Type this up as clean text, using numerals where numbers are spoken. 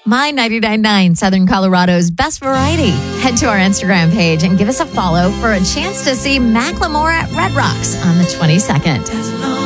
My 99.9 Southern Colorado's best variety. Head to our Instagram page and give us a follow for a chance to see Macklemore at Red Rocks on the 22nd.